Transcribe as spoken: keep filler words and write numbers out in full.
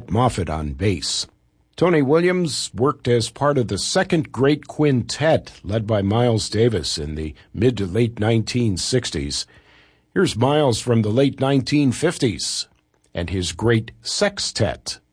Bud Moffett on bass. Tony Williams worked as part of the second great quintet led by Miles Davis in the mid to late nineteen sixties. Here's Miles from the late nineteen fifties and his great sextet.